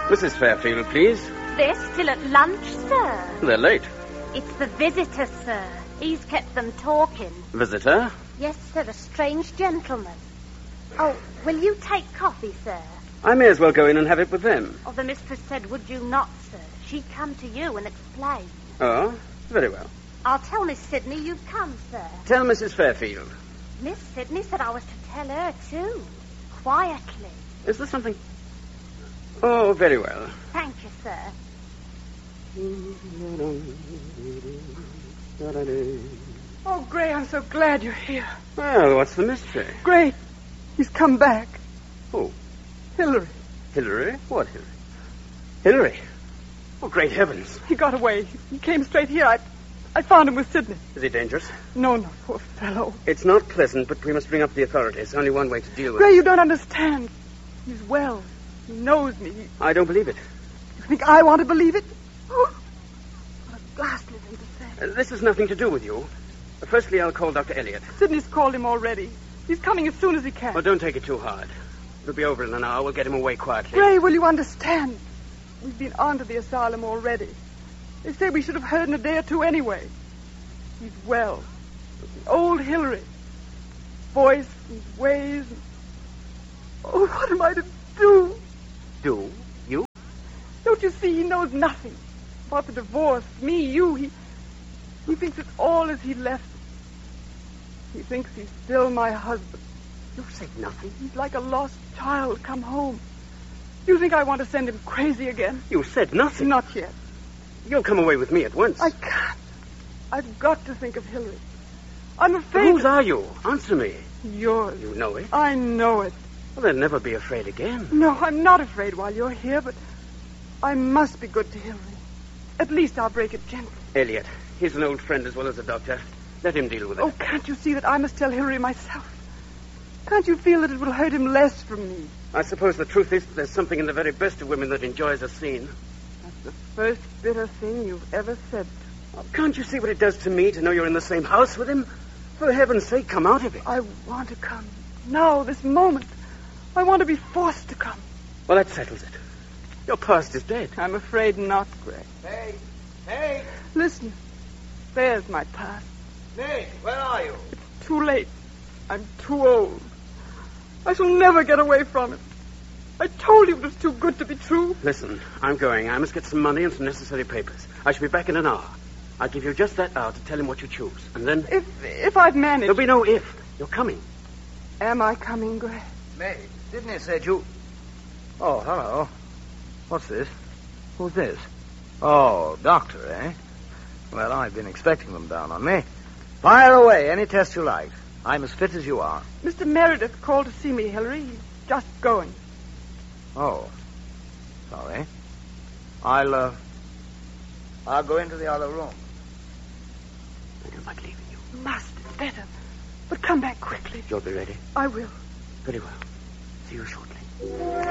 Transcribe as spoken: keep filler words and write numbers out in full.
Missus Fairfield, please. They're still at lunch, sir. They're late. It's the visitor, sir. He's kept them talking. Visitor? Yes, sir, a strange gentleman. Oh, will you take coffee, sir? I may as well go in and have it with them. Oh, the mistress said, would you not, sir? She'd come to you and explain. Oh, very well. I'll tell Miss Sidney you've come, sir. Tell Missus Fairfield. Miss Sidney said I was to tell her, too. Quietly. Is there something... Oh, very well. Thank you, sir. Oh, Gray, I'm so glad you're here. Well, what's the mystery? Gray, he's come back. Who? Hillary. Hillary? What Hillary? Hillary? Oh, great heavens. He got away. He came straight here. I, I found him with Sidney. Is he dangerous? No, no, poor fellow. It's not pleasant, but we must bring up the authorities. Only one way to deal with Gray, it. you don't understand. He's well. He knows me. He... I don't believe it. You think I want to believe it? Oh, what a ghastly thing to say. Uh, this has nothing to do with you. Uh, firstly, I'll call Doctor Elliot. Sidney's called him already. He's coming as soon as he can. Oh, don't take it too hard. It'll be over in an hour. We'll get him away quietly. Gray, will you understand? We've been on to the asylum already. They say we should have heard in a day or two anyway. He's well. Old Hillary. Voice and ways. And... Oh, what am I to do? Do? You? Don't you see he knows nothing about the divorce, me, you. He, he thinks it's all as he left it. He thinks he's still my husband. You said nothing. He's like a lost child come home. You think I want to send him crazy again? You said nothing. Not yet. You'll come away with me at once. I can't. I've got to think of Hillary. I'm afraid... Whose are you? Answer me. Yours. You know it? I know it. Well, then never be afraid again. No, I'm not afraid while you're here, but I must be good to Hillary. At least I'll break it gently. Elliot, he's an old friend as well as a doctor. Let him deal with it. Oh, can't you see that I must tell Hillary myself? Can't you feel that it will hurt him less from me? I suppose the truth is that there's something in the very best of women that enjoys a scene. That's the first bitter thing you've ever said. Oh, can't you see what it does to me to know you're in the same house with him? For heaven's sake, come out of it. I want to come. Now, this moment. I want to be forced to come. Well, that settles it. Your past is dead. I'm afraid not, Gray. Hey, hey, Listen. There's my past. Nate, where are you? It's too late. I'm too old. I shall never get away from it. I told you it was too good to be true. Listen, I'm going. I must get some money and some necessary papers. I shall be back in an hour. I'll give you just that hour to tell him what you choose. And then... If if I've managed... There'll be no if. You're coming. Am I coming, Gray? Nate, Sidney said you... Oh, hello. What's this? Who's this? Oh, doctor, eh? Well, I've been expecting them down on me. Fire away, any test you like. I'm as fit as you are. Mister Meredith called to see me, Hillary. He's just going. Oh, sorry. I'll, uh... I'll go into the other room. I don't like leaving you. Must. It's better. But come back quickly. You'll be ready? I will. Very well. See you shortly.